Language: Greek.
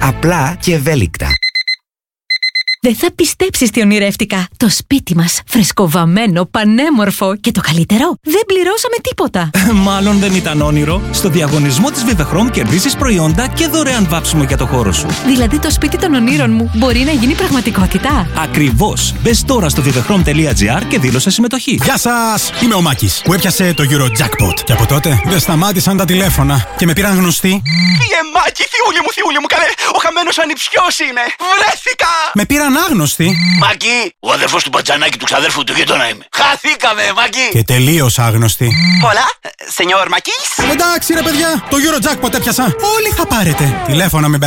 Απλά και ευέλικτα. Δεν θα πιστέψεις τι ονειρεύτηκα. Το σπίτι μας, φρεσκοβαμμένο, πανέμορφο και το καλύτερο, δεν πληρώσαμε τίποτα. Μάλλον δεν ήταν όνειρο. Στο διαγωνισμό της Vivechrome κερδίζεις προϊόντα και δωρεάν βάψιμο για το χώρο σου. Δηλαδή το σπίτι των ονείρων μου μπορεί να γίνει πραγματικότητα. Ακριβώς. Μπες τώρα στο vivechrome.gr και δήλωσε συμμετοχή. Γεια σας! Είμαι ο Μάκης που έπιασε το Eurojackpot. Και από τότε δεν σταμάτησαν τα τηλέφωνα και με πήραν γνωστοί. Μάκη, θειούλη μου, καλέ! Ο χαμένος ανιψιός είναι! Βρέθηκα! Με πήραν άγνωστοι. Μάκη, ο αδερφός του μπατζανάκι του ξαδέρφου του γείτονα είμαι. Χαθήκαμε, Μάκη! Και τελείως άγνωστοι. Hola, señor Μάκης. Εντάξει ρε παιδιά, το Eurojackpot έπιασα. Όλοι θα πάρετε. Τηλέφωνα με